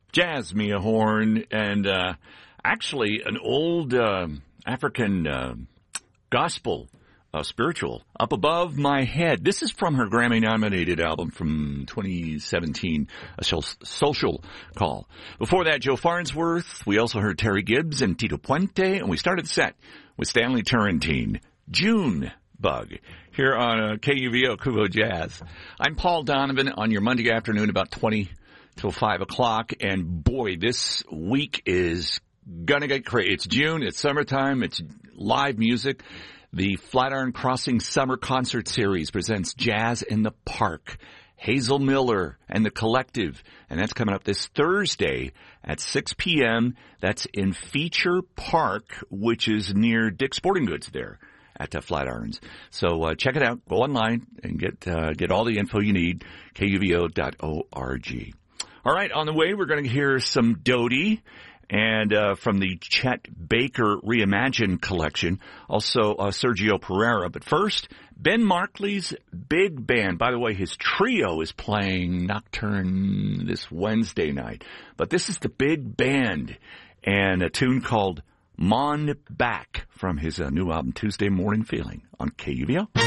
Jazz, Mia Horn, and actually an old African gospel spiritual, Up Above My Head. This is from her Grammy-nominated album from 2017, A Social Call. Before that, Joe Farnsworth. We also heard Terry Gibbs and Tito Puente, and we started the set with Stanley Turrentine, June Bug, here on KUVO Kuvo Jazz. I'm Paul Donovan on your Monday afternoon about 20 till 5 o'clock, and boy, this week is gonna get crazy. It's June, it's summertime, it's live music. The Flatiron Crossing Summer Concert Series presents Jazz in the Park. Hazel Miller and the Collective, and that's coming up this Thursday at 6 p.m. That's in Feature Park, which is near Dick's Sporting Goods there at Flatirons. So check it out. Go online and get all the info you need, kuvo.org. All right, on the way, we're going to hear some Dodie. And from the Chet Baker Reimagined collection, also Sergio Pereira. But first, Ben Markley's Big Band. By the way, his trio is playing Nocturne this Wednesday night. But this is the Big Band and a tune called Mon Back from his new album, Tuesday Morning Feeling, on KUVO.